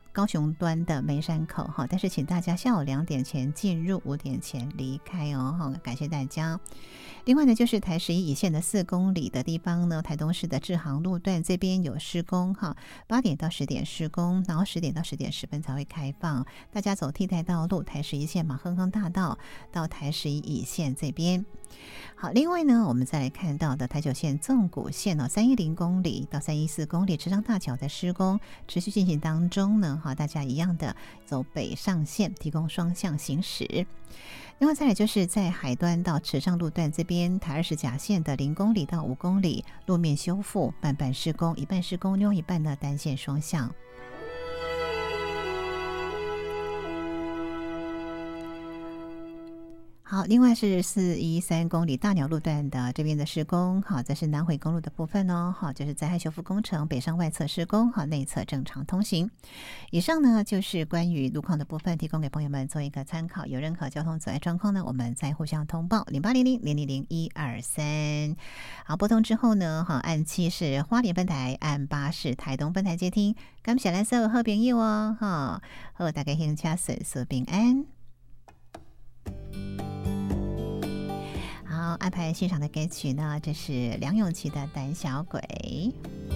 高雄端的梅山口哈，但是请大家下午2点前进入，5点前离开哦哈，感谢大家。另外呢，就是台11乙线的4公里的地方呢，台东市的志航路段这边有施工哈，8点到10点施工，然后10点到10点10分才会开放，大家走替代道路，台11线马亨亨大道到台11乙线这边。好，另外呢，我们再来看到的台9线纵谷线310公里到314公里，池上大桥在施工，持续进行当中呢，大家一样的走北上线，提供双向行驶。另外再来就是在海端到池上路段这边，台20甲线的0公里到5公里路面修复，半半施工，一半施工，另外一半的单线双向。好，另外是413公里大鸟路段的这边的施工，好，这是南回公路的部分哦，好，就是灾害修复工程，北上外侧施工，好，内侧正常通行。以上呢就是关于路况的部分，提供给朋友们做一个参考。有任何交通阻碍状况呢，我们再互相通报0800000123。好，拨通之后呢，好，按7是花莲分台，按8是台东分台接听。感谢咱所有好朋友哦，哈，好，大家行车顺遂平安。好，安排欣赏的歌曲呢，这是梁咏琪的《胆小鬼》。